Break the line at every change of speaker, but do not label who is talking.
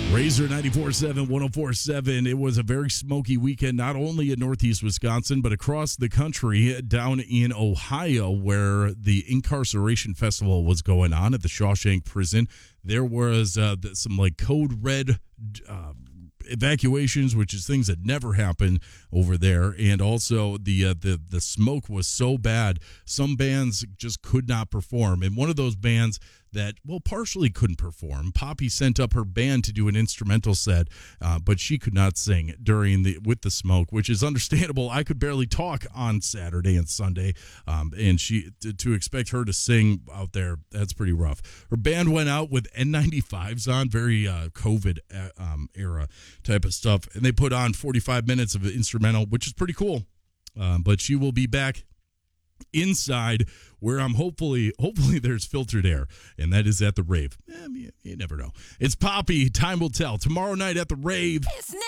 Razor 94.7, 104.7. It was a very smoky weekend, not only in Northeast Wisconsin, but across the country, down in Ohio, where the Incarceration Festival was going on at the Shawshank Prison. There was some code red evacuations, which is things that never happen over there, and also the smoke was so bad, some bands just could not perform. And one of those bands that, partially couldn't perform. Poppy sent up her band to do an instrumental set, but she could not sing with the smoke, which is understandable. I could barely talk on Saturday and Sunday, and to expect her to sing out there, that's pretty rough. Her band went out with N95s on, very COVID era type of stuff, and they put on 45 minutes of instrumental, which is pretty cool. But she will be back inside, where I'm hopefully there's filtered air, and that is at the rave. You never know. It's Poppy. Time will tell. Tomorrow night at the rave.
It's